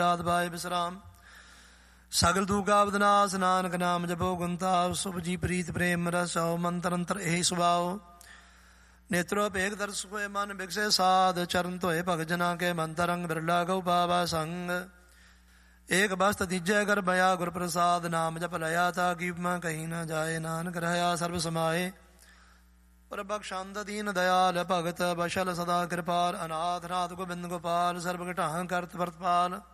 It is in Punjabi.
ਰਾਤ ਬਾਏ ਵਿਸਰਾਮ। ਸਗਲ ਦੂਗਾ ਬਦਨਾਸ ਨਾਨਕ ਨਾਮ ਜਪੋ ਗੁੰਤਾ। ਸੁਭ ਜੀ ਪ੍ਰੀਤ ਪ੍ਰੇਮ ਰਸੋ ਮੰਤਰ ਅੰਤਰ ਇਹੀ ਸੁਭਾਓ। ਨੇਤਰੋ ਭੇਗ ਦਰਸ ਹੋਏ ਮਨ ਬਿਗਸੇ ਸਾਧ। ਚਰਨ ਧੋਏ ਭਗਤ ਜਨਾ ਕੇ ਮੰਤਰ ਰੰਗ ਬਿਰਲਾ ਗਉ ਪਾਵਾ ਸੰਗ। ਏਕ ਬਸਤ ਤੀਜੈ ਕਰ ਭਇਆ ਗੁਰ ਪ੍ਰਸਾਦ। ਨਾਮ ਜਪ ਲਿਆ ਤਾ ਕੀ ਮੈਂ ਕਹੀ ਨਾ ਜਾਏ। ਨਾਨਕ ਰਹਾ ਸਰਬ ਸਮਾਏ। ਪਰ ਬਖਸ਼ੰਦ ਦੀਨ ਦਇਆਲ ਭਗਤ ਬਸ਼ਲ ਸਦਾ ਕਿਰਪਾਲ। ਅਨਾਥ ਨਾਥ ਗੋਬਿੰਦ ਗੋਪਾਲ ਸਰਬ ਘਟਾਂ ਕਰਤ ਵਰਤਪਾਲ।